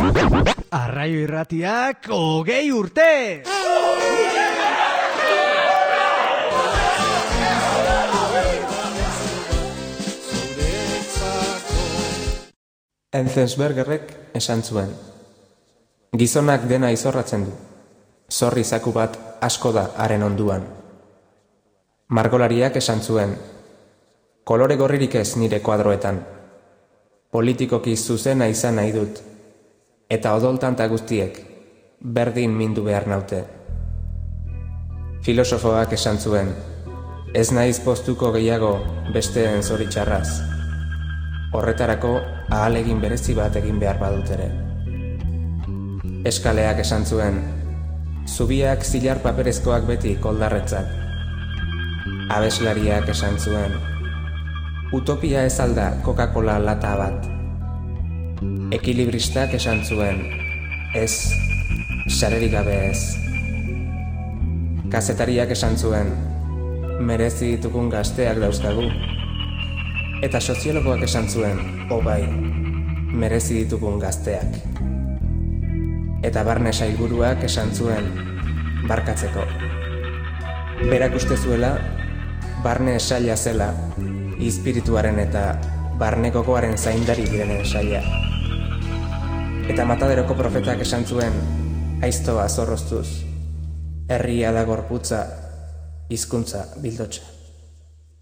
Arraio Irratiak 20 urte! Enzensbergerrek esan zuen. Gizonak dena izorratzen du. Zorri zaku bat asko da haren onduan. Margolariak esan zuen. Kolore gorririk ez nire kuadroetan. Politikoki zuzena izan nahi dut. Eta odoltanta guztiek berdin mindu behar naute. Filosofoak esan zuen. Ez naiz poztuko gehiago besteen zoritxarraz. Horretarako ahalegin berezi bat egin behar badut ere. Eskaleak esan zuen. Zubiak zilar paperezkoak beti koldarretzak. Abeslariak esan zuen. Utopia ez alda Coca-Cola lata bat. Ekilibristak esan zuen. Ez, sarerik gabe ez. Kazetariak esan zuen. Merezi ditugun gazteak dauzkagu. Eta soziologoak esan zuen, bai, merezi ditugun gazteak. Eta barne sailburuak esan zuen, barkatzeko. Berak uste zuela, barne saila zela, izpirituaren eta barne gogoaren zaindari direnen saila. Eta Mataderoko profetak esan zuen, aiztoa zorroztuz, herria da gorputza, hizkuntza bildotxa.